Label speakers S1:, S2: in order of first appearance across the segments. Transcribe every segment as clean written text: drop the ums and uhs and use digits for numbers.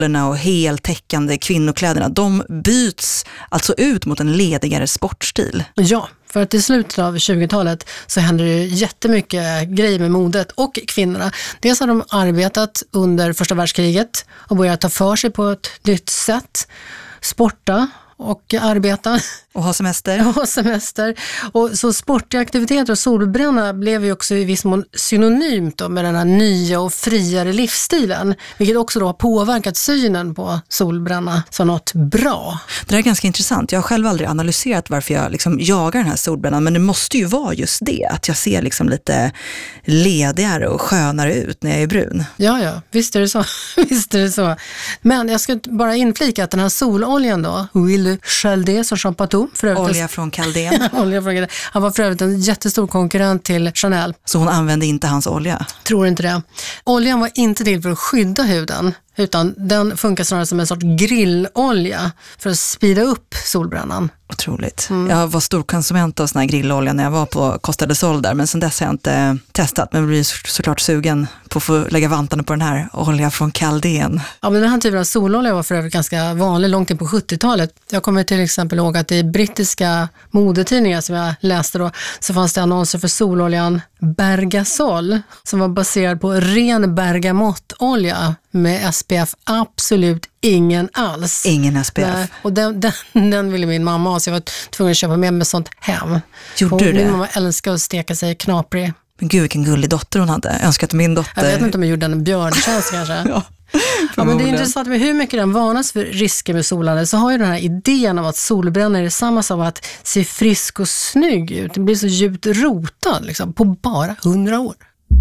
S1: och heltäckande kvinnokläderna, de byts alltså ut mot en ledigare sportstil.
S2: Ja, för att i slutet av 20-talet så händer det jättemycket grejer med modet och kvinnorna. Dels har de arbetat under första världskriget och börjat ta för sig på ett nytt sätt, sporta och arbeta.
S1: Och ha semester.
S2: Och semester. Och så sportiga aktiviteter och solbränna blev ju också i viss mån synonymt då med den här nya och friare livsstilen. Vilket också då har påverkat synen på solbränna som något bra.
S1: Det är ganska intressant. Jag har själv aldrig analyserat varför jag liksom jagar den här solbrännan. Men det måste ju vara just det. Att jag ser liksom lite ledigare och skönare ut när jag är brun.
S2: Ja, visst är det så. Visst är det så. Men jag ska bara inflika att den här sololjan då, Huile Chaldes och Champatou,
S1: olja från Caldén.
S2: Han var för övrigt en jättestor konkurrent till Chanel.
S1: Så hon använde inte hans olja?
S2: Tror inte det. Oljan var inte till för att skydda huden, utan den funkar snarare som en sorts grillolja för att speeda upp solbrännan.
S1: Otroligt. Jag var stor konsument av sån här grillolja när jag var på Costa del Sol där, men sen dess har jag inte testat. Men jag blir såklart sugen på att få lägga vantarna på den här olja från Caldén.
S2: Ja, men den här typen av sololja var för övrigt ganska vanlig långt in på 70-talet. Jag kommer till exempel ihåg att i brittiska modetidningar som jag läste då, så fanns det annonser för sololjan Bergasol som var baserad på ren bergamottolja med SPF absolut ingen alls.
S1: Ingen SPF.
S2: Och den ville min mamma ha, så jag var tvungen att köpa med mig sånt hem.
S1: Gjorde du det?
S2: Min mamma älskar att steka sig knaprig.
S1: Men gud, vilken gullig dotter hon hade. Jag önskar att min dotter...
S2: Jag vet inte om jag gjorde en björntjänst kanske. Ja, men det är intressant med hur mycket den varnas för risker med solande, så har ju den här idén av att solbränna är detsamma som att se frisk och snygg ut. Det blir så djupt rotad liksom, på bara 100 år.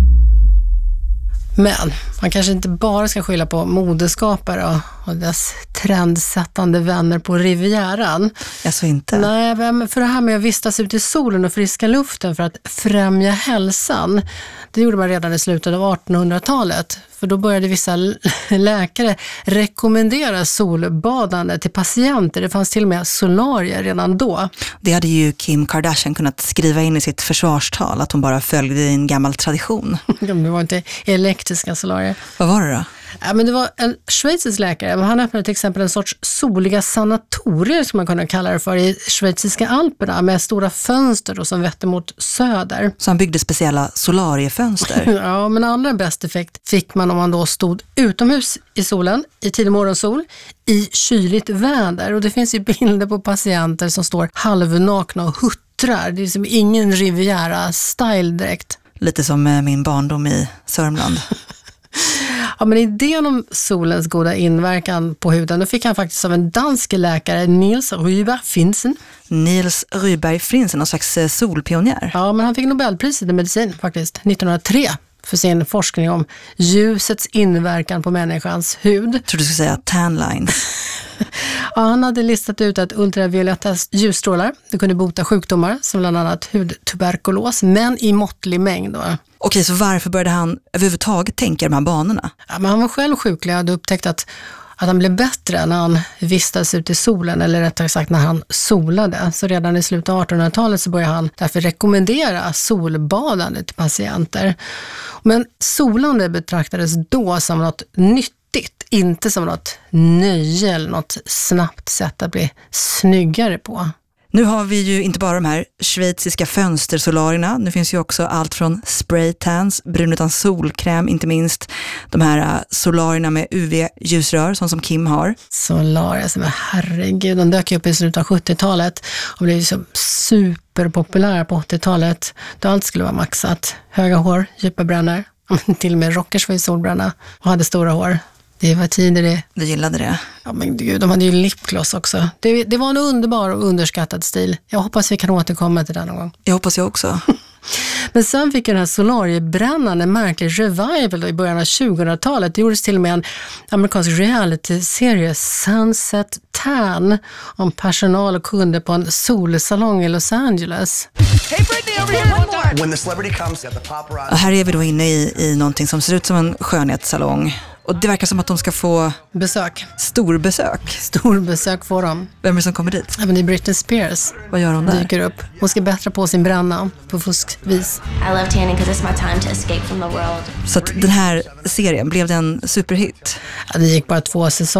S2: Men man kanske inte bara ska skylla på modeskapare och dess trendsättande vänner på Rivieran.
S1: Alltså inte?
S2: Nej, men för det här med att vistas ut i solen och friska luften för att främja hälsan, det gjorde man redan i slutet av 1800-talet. För då började vissa läkare rekommendera solbadande till patienter. Det fanns till och med solarier redan då. Det
S1: hade ju Kim Kardashian kunnat skriva in i sitt försvarstal, att hon bara följde en gammal tradition.
S2: Det var inte elektriska solarier.
S1: Vad var det då?
S2: Ja, men det var en schweizisk läkare. Han öppnade till exempel en sorts soliga sanatorier som man kunde kalla det för i schweiziska Alperna med stora fönster då, som vetter mot söder.
S1: Så han byggde speciella solariefönster?
S2: Ja, men allra bäst effekt fick man om man då stod utomhus i solen, i tidig morgonsol, i kyligt väder. Och det finns ju bilder på patienter som står halvnakna och huttrar. Det är som ingen Riviera-style direkt.
S1: Lite som min barndom i Sörmland.
S2: Ja, men idén om solens goda inverkan på huden, då fick han faktiskt av en dansk läkare, Niels Ryberg-Finsen.
S1: Niels Ryberg-Finsen, någon slags solpionjär.
S2: Ja, men han fick Nobelpriset i medicin faktiskt, 1903. För sin forskning om ljusets inverkan på människans hud.
S1: Jag tror du skulle säga tan lines.
S2: Ja, han hade listat ut att ultravioletta ljusstrålar, det kunde bota sjukdomar som bland annat hudtuberkulos, men i måttlig mängd då.
S1: Okej, så varför började han överhuvudtaget tänka de här banorna?
S2: Ja, men han var själv sjuklig och hade upptäckt att han blev bättre när han vistades ut i solen, eller rättare sagt när han solade. Så redan i slutet av 1800-talet så började han därför rekommendera solbadande till patienter. Men solande betraktades då som något nyttigt, inte som något nöje eller något snabbt sätt att bli snyggare på.
S1: Nu har vi ju inte bara de här schweiziska fönstersolarierna. Nu finns ju också allt från spraytans, brun utan solkräm, inte minst de här solarierna med UV-ljusrör, som Kim har.
S2: Solarier som är, herregud, de dök upp i slutet av 70-talet och blev så superpopulära på 80-talet. Då allt skulle vara maxat. Höga hår, djupa brännor. Till och med rockers var i solbränna och hade stora hår. Det var tider det.
S1: Du gillade det?
S2: Ja, men gud, de hade ju lipgloss också. Det var en underbar och underskattad stil. Jag hoppas vi kan återkomma till den någon gång.
S1: Jag hoppas jag också.
S2: Men sen fick den här solariebrännaren en märklig revival i början av 2000-talet. Det gjordes till och med en amerikansk reality-serie, Sunset tan om personal och kunder på en solsalong i Los Angeles.
S3: Hey Britney, over here, one more. When the celebrity comes, got the paparazzi.
S1: Och här är vi då inne i någonting som ser ut som en skönhetssalong. Och det verkar som att de ska få
S2: Besök.
S1: storbesök.
S2: Storbesök får de.
S1: Vem är det som kommer dit?
S2: Även det är Britney Spears.
S1: Vad gör hon där?
S2: Dyker upp. Hon ska bättra på sin bränna på fuskvis.
S4: I love tanning because it's my time to escape from the world.
S1: Så att den här serien, blev den superhit?
S2: Ja, det gick bara 2 säsonger.